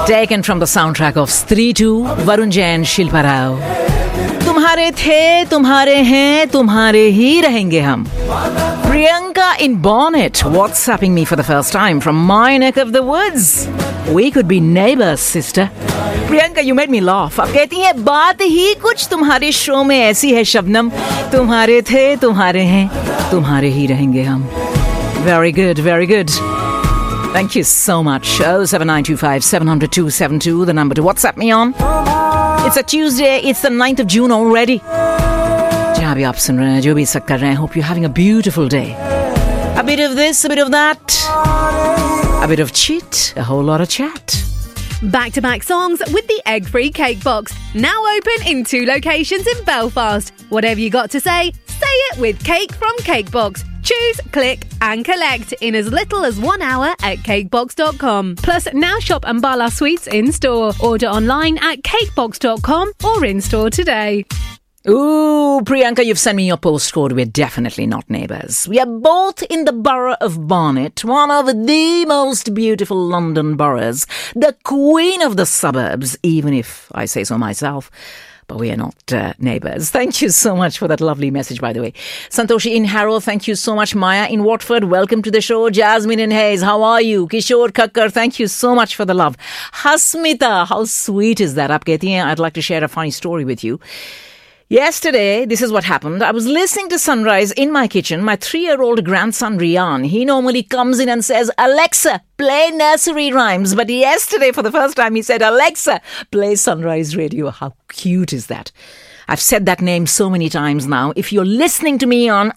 Taken from the soundtrack of Stree 2, Varun Jain, Shilpa Rao. तुम्हारे थे, तुम्हारे हैं, तुम्हारे ही रहेंगे हम. Priyanka in Bonnet, WhatsApping me for the first time from my neck of the woods. We could be neighbors, sister. Priyanka, you made me laugh. अब कहती है बात ही कुछ तुम्हारे शो में ऐसी है शबनम. तुम्हारे थे, तुम्हारे हैं, तुम्हारे ही रहेंगे हम. Very good, very good. Thank you so much. 07925 700 272, the number to WhatsApp me on. It's a Tuesday. It's the 9th of June already. जहाँ भी आप सुन रहे हैं, जो भी सब कर रहे हैं, hope you're having a beautiful day. A bit of this, a bit of that. A bit of chit, a whole lot of chat. Back-to-back songs with the egg-free cake box. Now open in 2 locations in Belfast. Whatever you got to say it with Cake from Cakebox. Choose, click and collect in as little as 1 hour at cakebox.com. Plus, now shop Ambala Sweets in-store. Order online at cakebox.com or in-store today. Ooh, Priyanka, you've sent me your postcode. We're definitely not neighbours. We are both in the borough of Barnet, one of the most beautiful London boroughs, the queen of the suburbs, even if I say so myself. But we are not neighbours. Thank you so much for that lovely message, by the way. Santoshi in Harrow, thank you so much. Maya in Watford, welcome to the show. Jasmine in Hayes, how are you? Kishore Kakkar, thank you so much for the love. Hasmita, how sweet is that? Aap kehti hain, I'd like to share a funny story with you. Yesterday, this is what happened. I was listening to Sunrise in my kitchen. My 3-year-old grandson, Rian, he normally comes in and says, Alexa, play nursery rhymes. But yesterday, for the first time, he said, Alexa, play Sunrise Radio. How cute is that? I've said that name so many times now. If you're listening to me on,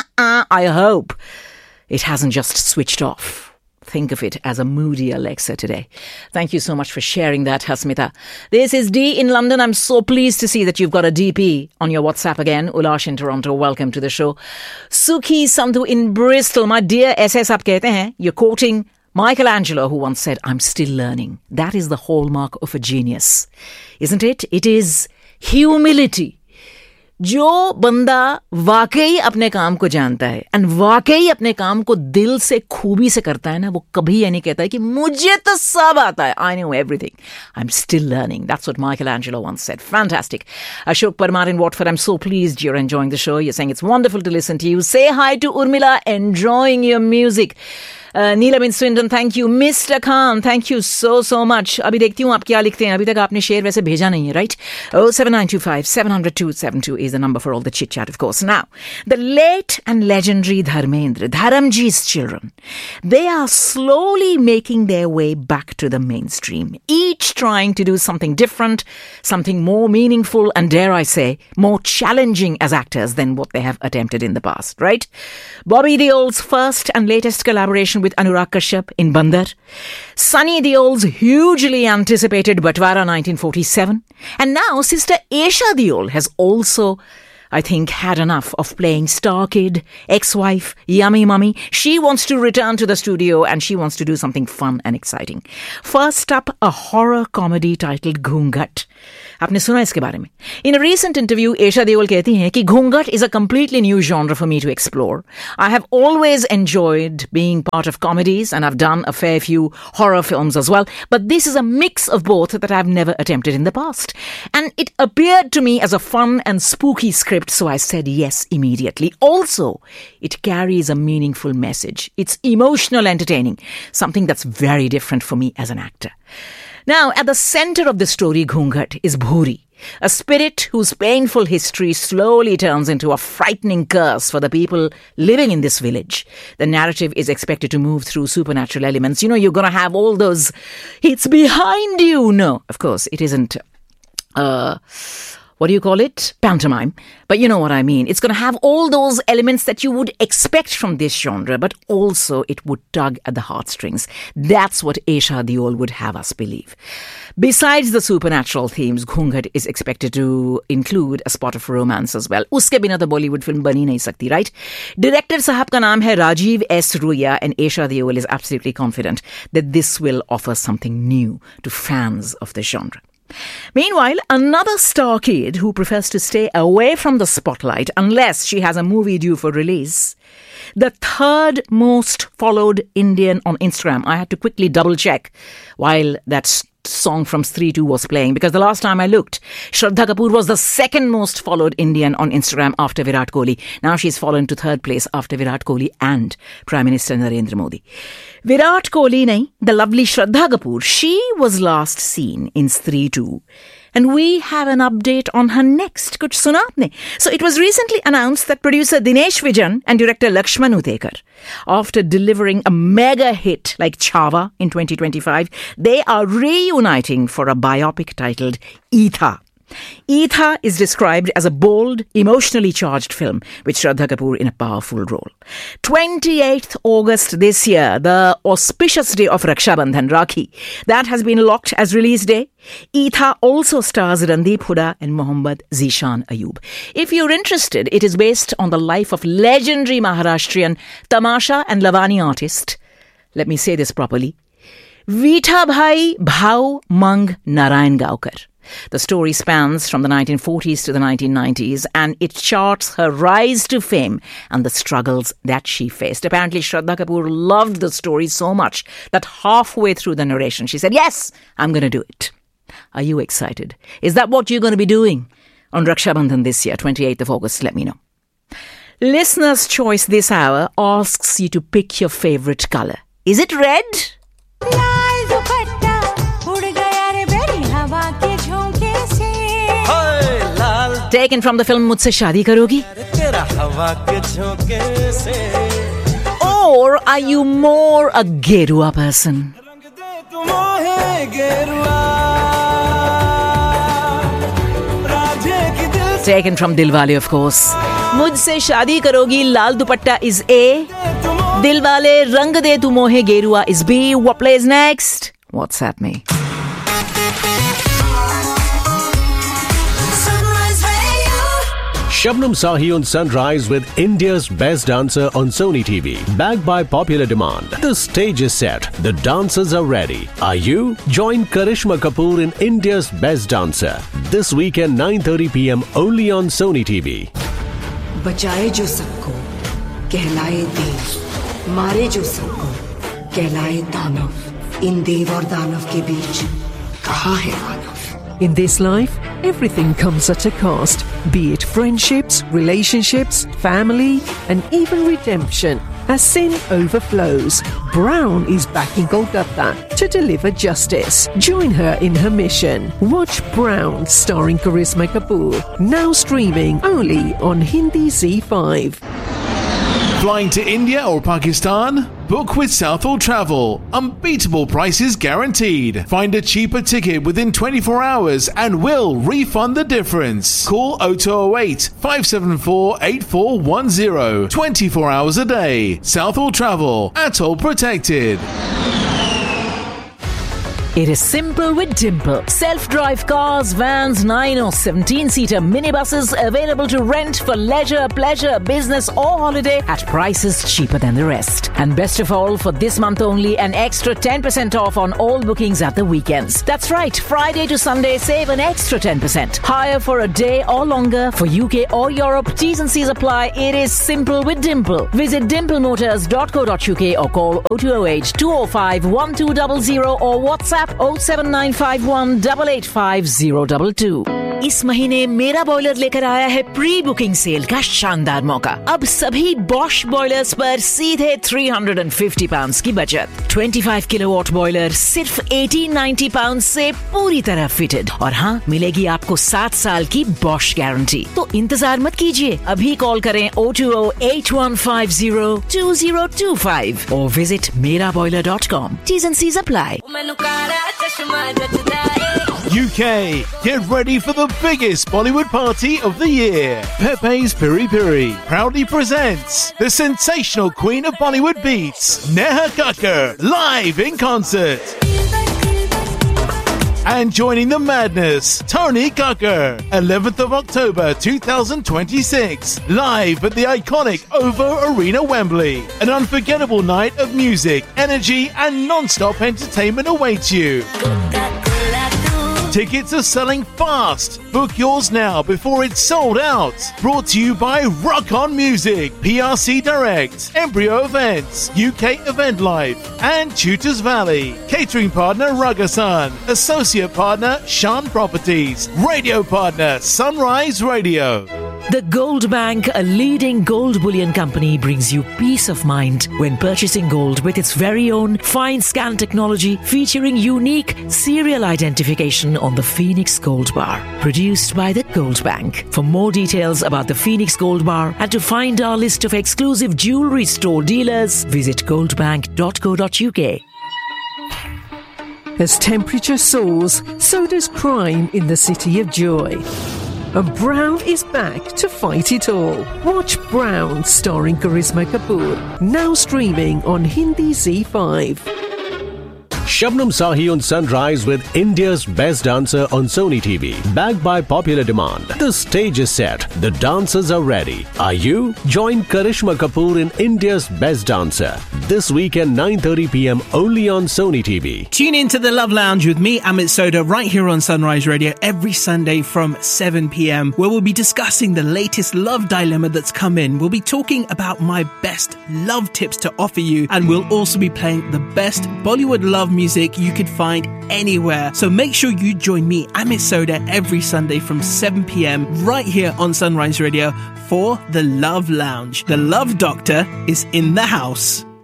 I hope it hasn't just switched off. Think of it as a moody Alexa today. Thank you so much for sharing that, Hasmita. This is D in London. I'm so pleased to see that you've got a DP on your WhatsApp again. Ulash in Toronto, welcome to the show. Sukhi Sandhu in Bristol. My dear SS, aap kehte hain, you're quoting Michelangelo, who once said, I'm still learning. That is the hallmark of a genius. Isn't it? It is humility. जो बंदा वाकई अपने काम को जानता है and वाकई अपने काम को दिल से खूबी से करता है ना, वो कभी ये नहीं कहता है कि मुझे तो सब आता है. I know everything. I'm still learning. That's what Michelangelo once said. Fantastic. Ashok Parmar in Watford, I'm so pleased you're enjoying the show. You're saying it's wonderful to listen to you. Say hi to Urmila, enjoying your music. Neelam in Swindon, thank you. Mr. Khan, thank you so much. अभी देखती हूँ आप क्या लिखते हैं. अभी तक आपने शेयर वैसे भेजा नहीं है, right? 07925 700 272 is the number for all the chit-chat, of course. Now, the late and legendary Dharmendra, Dharamji's children, they are slowly making their way back to the mainstream, each trying to do something different, something more meaningful, and dare I say, more challenging as actors than what they have attempted in the past, right? Bobby Deol's first and latest collaboration with Anurag Kashyap in Bandar. Sunny Deol's hugely anticipated Batwara 1947. And now sister Esha Deol has also, I think, had enough of playing star kid, ex-wife, yummy mummy. She wants to return to the studio and she wants to do something fun and exciting. First up, a horror comedy titled Ghungat. आपने सुना इसके बारे में? In a recent interview, Esha Deol कहती हैं कि Ghungat is a completely new genre for me to explore. I have always enjoyed being part of comedies and I've done a fair few horror films as well. But this is a mix of both that I've never attempted in the past. And it appeared to me as a fun and spooky script, so I said yes immediately. Also, it carries a meaningful message. It's emotional entertaining, something that's very different for me as an actor. Now, at the center of the story, Ghungat, is Bhuri, a spirit whose painful history slowly turns into a frightening curse for the people living in this village. The narrative is expected to move through supernatural elements. You know, you're going to have all those, it's behind you. No, of course, it isn't, what do you call it? Pantomime. But you know what I mean. It's going to have all those elements that you would expect from this genre, but also it would tug at the heartstrings. That's what Esha Deol would have us believe. Besides the supernatural themes, Ghungat is expected to include a spot of romance as well. Uske bina to Bollywood film bani nahi sakti, right? Director sahab ka naam hai Rajiv S. Ruya, and Esha Deol is absolutely confident that this will offer something new to fans of the genre. Meanwhile, another star kid who prefers to stay away from the spotlight unless she has a movie due for release. The third most followed Indian on Instagram. I had to quickly double check while that song from Stree 2 was playing, because the last time I looked, Shraddha Kapoor was the second most followed Indian on Instagram after Virat Kohli. Now she's fallen to third place after Virat Kohli and Prime Minister Narendra Modi. Virat Kohli nahi, the lovely Shraddha Kapoor, she was last seen in Stree 2. And we have an update on her next. Kuch suna aapne? So it was recently announced that producer Dinesh Vijan and director Lakshman Udekar, after delivering a mega hit like Chhaava in 2025, they are reuniting for a biopic titled Etha. Etha is described as a bold, emotionally charged film with Shraddha Kapoor in a powerful role. 28th August this year, the auspicious day of Raksha Bandhan, Rakhi, that has been locked as release day. Etha also stars Randeep Hooda and Mohammad Zishan Ayub. If you're interested, it is based on the life of legendary Maharashtrian Tamasha and Lavani artist, let me say this properly, Vithabhai Bhau Mang Narayan Gaokar. The story spans from the 1940s to the 1990s, and it charts her rise to fame and the struggles that she faced. Apparently, Shraddha Kapoor loved the story so much that halfway through the narration, she said, "Yes, I'm going to do it." Are you excited? Is that what you're going to be doing on Raksha Bandhan this year, 28th of August? Let me know. Listener's Choice this hour asks you to pick your favorite colour. Is it red? Taken from the film Mujhse Shaadi Karogi? Or are you more a Gerua person? Taken from Dilwale, of course. Mujhse Shaadi Karogi, Lal Dupatta is A. Dilwale, Rang De Tu Mohe Gerua is B. What plays next? WhatsApp me. Shabnam Sahi on Sunrise with India's Best Dancer on Sony TV. Backed by popular demand. The stage is set. The dancers are ready. Are you? Join Karishma Kapoor in India's Best Dancer. This weekend 9:30 p.m. only on Sony TV. बचाए जो सबको कहलाए देव, मारे जो सबको कहलाए दानव, इन देव और दानव के बीच कहाँ है मानव? In this life, everything comes at a cost, be it friendships, relationships, family, and even redemption. As sin overflows, Brown is back in Kolkata to deliver justice. Join her in her mission. Watch Brown starring Karisma Kapoor, now streaming only on Hindi Z5. Flying to India or Pakistan? Book with Southall Travel. Unbeatable prices guaranteed. Find a cheaper ticket within 24 hours and we'll refund the difference. Call 0208 574 8410. 24 hours a day. Southall Travel. Atoll protected. It is simple with Dimple. Self-drive cars, vans, 9 or 17-seater minibuses available to rent for leisure, pleasure, business or holiday at prices cheaper than the rest. And best of all, for this month only, an extra 10% off on all bookings at the weekends. That's right, Friday to Sunday, save an extra 10%. Hire for a day or longer for UK or Europe. T's and C's apply. It is simple with Dimple. Visit dimplemotors.co.uk or call 0208 205 1200 or WhatsApp 07951 885022. इस महीने मेरा boiler लेकर आया है pre booking cell का शानदार मौका। अब सभी बॉश बॉयलर्स पर सीधे £350 की बचत। 25 किलोवाट बॉयलर सिर्फ 1890 पाउंड से पूरी तरह फिटेड। और हाँ, मिलेगी आपको 7 साल की बॉश गारंटी। तो इंतजार मत कीजिए, अभी कॉल करें 02081502025 और visit meraboiler.com. T's and C's apply. UK, get ready for the biggest Bollywood party of the year. Pepe's Piri Piri proudly presents the sensational queen of Bollywood beats, Neha Kakkar, live in concert. And joining the madness, Tony Kakkar, 11th of October 2026, live at the iconic OVO Arena, Wembley. An unforgettable night of music, energy and non-stop entertainment awaits you. Tickets are selling fast. Book yours now before it's sold out. Brought to you by Rock On Music, PRC Direct, Embryo Events, UK Event Life, and Tutors Valley. Catering partner Rugasan. Associate partner Shan Properties. Radio partner Sunrise Radio. The Gold Bank, a leading gold bullion company, brings you peace of mind when purchasing gold with its very own fine scan technology featuring unique serial identification on the Phoenix Gold Bar. Produced by the Gold Bank. For more details about the Phoenix Gold Bar and to find our list of exclusive jewelry store dealers, visit goldbank.co.uk. As temperature soars, so does crime in the City of Joy. And Brown is back to fight it all. Watch Brown starring Karisma Kapoor, now streaming on Hindi Z5. Shabnam Sahi on Sunrise with India's Best Dancer on Sony TV. Backed by popular demand. The stage is set. The dancers are ready. Are you? Join Karishma Kapoor in India's Best Dancer. This weekend 9:30 p.m. only on Sony TV. Tune in to The Love Lounge with me, Amit Soda, right here on Sunrise Radio every Sunday from 7 p.m, where we'll be discussing the latest love dilemma that's come in. We'll be talking about my best love tips to offer you, and we'll also be playing the best Bollywood love music you could find anywhere. So make sure you join me, Amit Soda, every Sunday from 7 p.m. right here on Sunrise Radio for The Love Lounge. The Love Doctor is in the house.